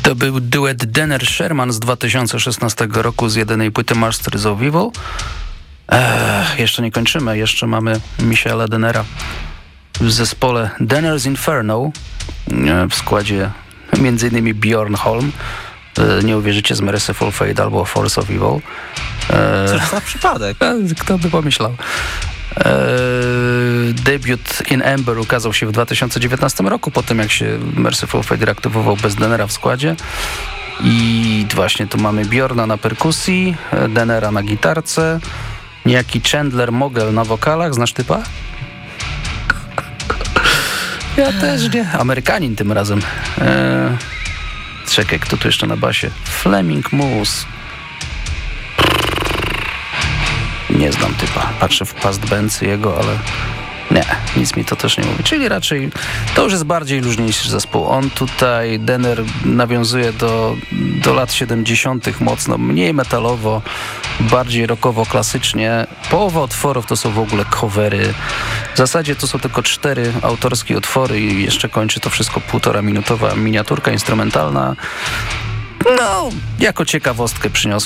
To był duet Denner Sherman z 2016 roku z jedynej płyty Masters of Evil. Jeszcze nie kończymy, jeszcze mamy Michaela Dennera w zespole Denner's Inferno w składzie m.in. Bjorn Holm, nie uwierzycie, z Merciful Fate albo Force of Evil. Cóż za przypadek. Kto by pomyślał? Debiut In Ember ukazał się w 2019 roku, po tym jak się Merciful Fate reaktywował bez Dennera w składzie. I właśnie tu mamy Bjorna na perkusji, Dennera na gitarce, niejaki Chandler Mogel na wokalach. Znasz typa? Ja też nie. Amerykanin tym razem. Czekaj, kto tu jeszcze na basie? Fleming Moose. Nie znam typa. Patrzę w past bands jego, ale nie, nic mi to też nie mówi. Czyli raczej to już jest bardziej luźniejszy zespół. On tutaj, Denner, nawiązuje do lat 70. mocno, mniej metalowo, bardziej rockowo, klasycznie. Połowa utworów to są w ogóle covery. W zasadzie to są tylko 4 autorskie utwory i jeszcze kończy to wszystko 1,5-minutowa miniaturka instrumentalna. No, jako ciekawostkę przyniosłem.